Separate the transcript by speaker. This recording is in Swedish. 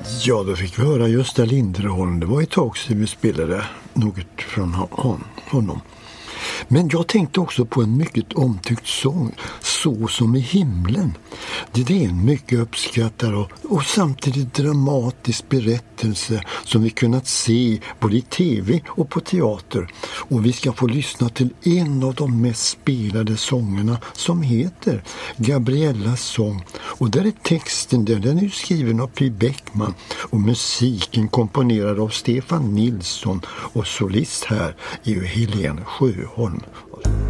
Speaker 1: Ja, då fick vi höra Gösta Linderholm. Det var ett tag sedan vi spelade något från honom. Men jag tänkte också på en mycket omtyckt sång, Så som i himlen. Det är en mycket uppskattad och samtidigt dramatisk berättelse som vi kunnat se både i tv och på teater. Och vi ska få lyssna till en av de mest spelade sångerna som heter Gabriellas sång. Och där är texten, den är ju skriven av Py Bäckman och musiken komponerad av Stefan Nilsson och solist här är ju Helene Sjöholm.